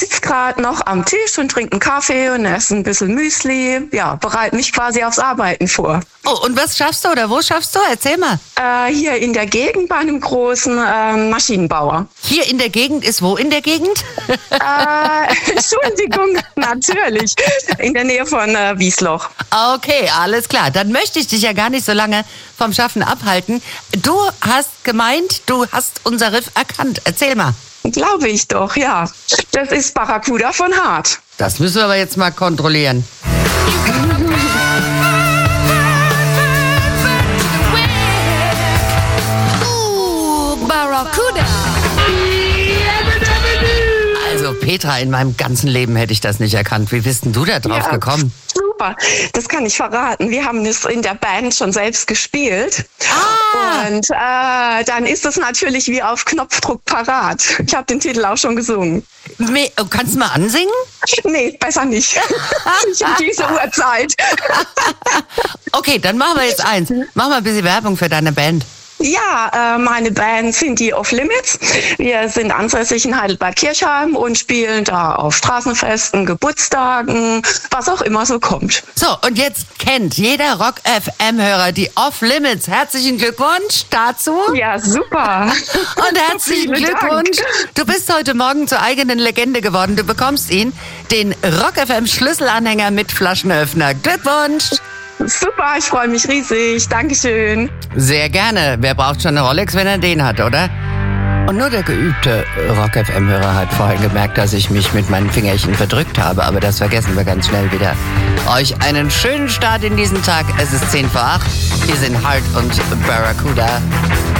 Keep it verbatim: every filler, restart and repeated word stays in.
sitze gerade noch am Tisch und trinke einen Kaffee und esse ein bisschen Müsli. Ja, bereite mich quasi aufs Arbeiten vor. Oh, und was schaffst du oder wo schaffst du? Erzähl mal. Äh, hier in der Gegend bei einem großen äh, Maschinenbauer. Hier in der Gegend ist wo in der Gegend? Äh, Entschuldigung, natürlich. In der Nähe von äh, Wiesloch. Okay, alles klar. Dann möchte ich dich ja gar nicht so lange vom Schaffen abhalten. Du hast gemeint, du hast unser Riff erkannt. Erzähl mal. Glaube ich doch, ja. Das ist Barracuda von Hart. Das müssen wir aber jetzt mal kontrollieren. Uh, Barracuda. Also Petra, in meinem ganzen Leben hätte ich das nicht erkannt. Wie bist denn du da drauf Ja. gekommen? Super, das kann ich verraten. Wir haben es in der Band schon selbst gespielt. Ah. Und äh, dann ist es natürlich wie auf Knopfdruck parat. Ich habe den Titel auch schon gesungen. Me- Kannst du mal ansingen? Nee, besser nicht. Nicht um diese Uhrzeit. Okay, dann machen wir jetzt eins. Mach mal ein bisschen Werbung für deine Band. Ja, äh, meine Band sind die Off Limits. Wir sind ansässig in Heidelberg-Kirchheim und spielen da auf Straßenfesten, Geburtstagen, was auch immer so kommt. So, und jetzt kennt jeder Rock-F M-Hörer die Off Limits. Herzlichen Glückwunsch dazu. Ja, super. Und herzlichen Vielen Glückwunsch. Dank. Du bist heute Morgen zur eigenen Legende geworden. Du bekommst ihn, den Rock-F M-Schlüsselanhänger mit Flaschenöffner. Glückwunsch. Super, ich freue mich riesig. Dankeschön. Sehr gerne. Wer braucht schon eine Rolex, wenn er den hat, oder? Und nur der geübte Rock-F M-Hörer hat vorhin gemerkt, dass ich mich mit meinen Fingerchen verdrückt habe. Aber das vergessen wir ganz schnell wieder. Euch einen schönen Start in diesen Tag. Es ist zehn vor acht. Wir sind Hart und Barracuda.